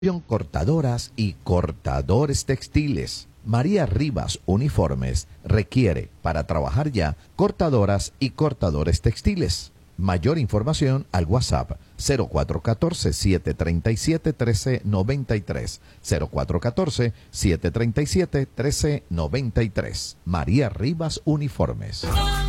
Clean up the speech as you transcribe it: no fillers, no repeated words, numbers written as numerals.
Cortadoras y cortadores textiles. María Rivas Uniformes requiere para trabajar ya cortadoras y cortadores textiles. Mayor información al WhatsApp 0414-737-1393. 0414-737-1393. María Rivas Uniformes.